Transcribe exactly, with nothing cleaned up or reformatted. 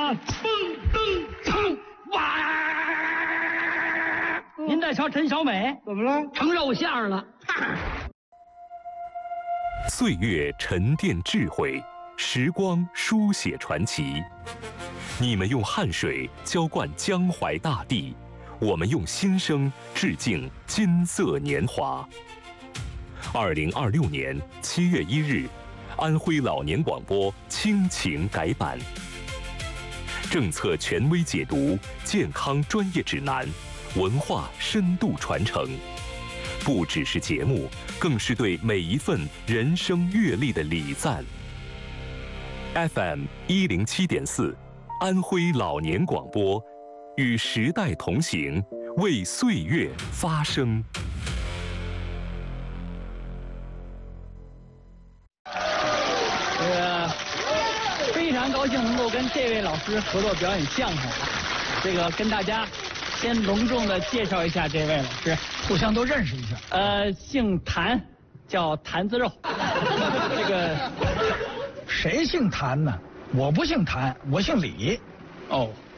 啊，蹦蹬噌，哇！您再瞧陈小美， 怎么了？ 成肉馅了。 岁月沉淀智慧，时光书写传奇。你们用汗水浇灌江淮大地，我们用心声致敬金色年华。二零二六年七月一日，安徽老年广播亲情改版，政策权威解读，健康专业指南，文化深度传承。不只是节目，更是对每一份人生阅历的礼赞。F M 一零七点四，安徽老年广播，与时代同行，为岁月发声。 这个非常高兴能够跟这位老师合作表演相声，这个跟大家先隆重的介绍一下这位老师， 互相都认识一下。 呃，姓谭，叫坛子肉。这个谁姓谭呢？我不姓谭，我姓李。 哦，